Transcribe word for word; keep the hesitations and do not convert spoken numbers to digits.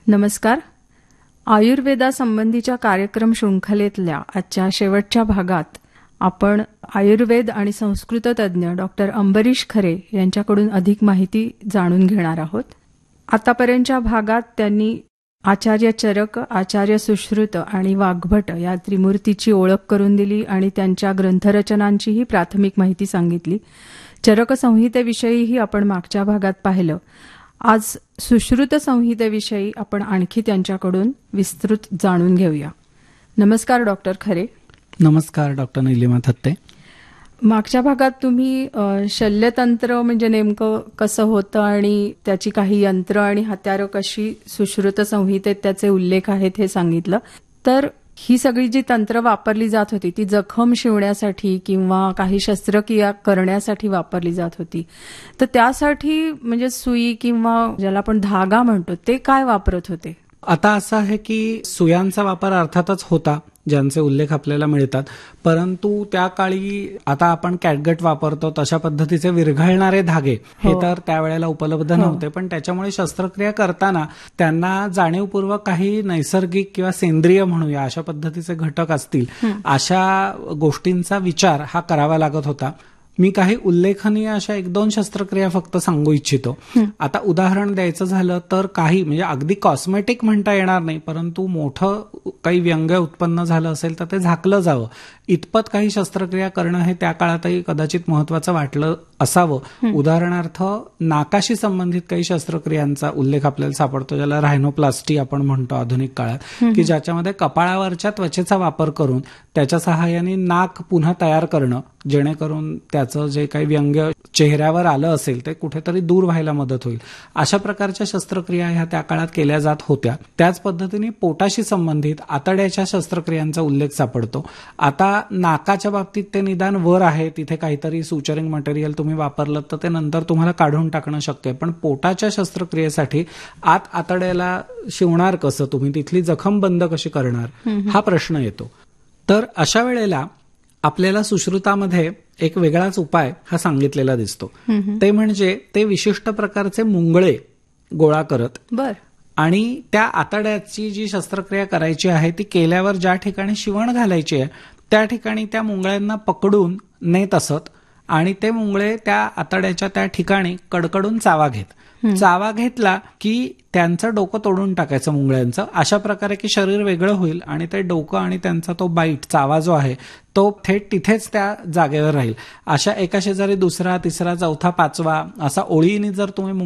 नमस्कार. आयुर्वेदासंबंधीच्या कार्यक्रम शृंखलेतल्या आजच्या शेवटच्या भागात आपण आयुर्वेद आणि संस्कृत तज्ज्ञ डॉक्टर अंबरीश खरे यांच्याकडून अधिक माहिती जाणून घेणार आहोत. आतापर्यंतच्या भागात त्यांनी आचार्य चरक, आचार्य सुश्रुत आणि वाग्भट या त्रिमूर्तीची ओळख करून दिली आणि त्यांच्या ग्रंथरचनांचीही प्राथमिक माहिती सांगितली. चरक संहितेविषयीही आपण मागच्या भागात पाहिलं. आज सुश्रुत संहितेविषयी आपण आणखी त्यांच्याकडून विस्तृत जाणून घेऊया. नमस्कार डॉक्टर खरे. नमस्कार डॉक्टर निलिमा थत्ते. मागच्या भागात तुम्ही शल्यतंत्र म्हणजे नेमकं कसं होतं आणि त्याची काही यंत्र आणि हत्यारं कशी सुश्रुत संहितेत त्याचे उल्लेख आहेत हे सांगितलं. तर ही सगळी जी तंत्र वापरली जात होती ती जखम शिवण्यासाठी किंवा काही शस्त्रक्रिया करण्यासाठी वापरली जात होती. तर त्यासाठी म्हणजे सुई किंवा ज्याला आपण धागा म्हणतो ते काय वापरत होते? आता असं आहे की सुयांचा वापर अर्थातच होता ज्यांचे उल्लेख आपल्याला मिळतात, परंतु त्या काळी आता आपण कॅटगट वापरतो तशा पद्धतीचे विरघळणारे धागे हे तर त्यावेळेला उपलब्ध नव्हते. पण त्याच्यामुळे शस्त्रक्रिया करताना त्यांना जाणीवपूर्वक काही नैसर्गिक किंवा सेंद्रिय म्हणूया अशा पद्धतीचे घटक असतील अशा गोष्टींचा विचार हा करावा लागत होता. मी काही उल्लेखनीय अशा एक दोन शस्त्रक्रिया फक्त सांगू इच्छितो. आता उदाहरण द्यायचं झालं तर काही म्हणजे अगदी कॉस्मेटिक म्हणता येणार नाही, परंतु मोठं काही व्यंग्य उत्पन्न झालं असेल तर ते झाकलं जावं इतपत काही शस्त्रक्रिया करणं हे त्या काळातही कदाचित महत्वाचं वाटलं असावं. उदाहरणार्थ नाकाशी संबंधित काही शस्त्रक्रियांचा उल्लेख आपल्याला सापडतो ज्याला रायनोप्लास्टी आपण म्हणतो आधुनिक काळात, की ज्याच्यामध्ये कपाळावरच्या त्वचेचा वापर करून त्याच्या सहाय्याने नाक पुन्हा तयार करणं जेणेकरून त्याचं जे काही व्यंग्य चेहऱ्यावर आलं असेल ते कुठेतरी दूर व्हायला मदत होईल. अशा प्रकारच्या शस्त्रक्रिया ह्या त्या काळात केल्या जात होत्या. त्याच पद्धतीने पोटाशी संबंधित आतड्याच्या शस्त्रक्रियांचा उल्लेख सापडतो. आता नाकाच्या बाबतीत ते निदान वर आहे, तिथे काहीतरी सुचरिंग मटेरियल तुम्ही वापरलं तर ते नंतर तुम्हाला काढून टाकणं शक्य आहे. पण पोटाच्या शस्त्रक्रियेसाठी आत आतड्याला शिवणार कसं, तुम्ही तिथली जखम बंद कशी करणार हा प्रश्न येतो. तर अशा वेळेला आपल्याला सुश्रुतामध्ये एक वेगळाच उपाय हा सांगितलेला दिसतो. ते म्हणजे ते विशिष्ट प्रकारचे मुंगळे गोळा करत बर आणि त्या आतड्याची जी शस्त्रक्रिया करायची आहे ती केल्यावर ज्या ठिकाणी शिवण घालायची आहे त्या ठिकाणी त्या मुंगळ्यांना पकडून नेत असत आणि ते मुंगळे त्या आतड्याच्या त्या ठिकाणी कडकडून चावा घेत. चावा घेतला की त्यांचं डोकं तोडून टाकायचं मुंगळ्यांचं, अशा प्रकारे की शरीर वेगळं होईल आणि ते डोकं आणि त्यांचा तो बाईट चावा जो आहे तो थेट तिथेच त्या जागेवर राहील. अशा एका शेजारी दुसरा, तिसरा, चौथा, पाचवा असा ओळीने जर तुम्ही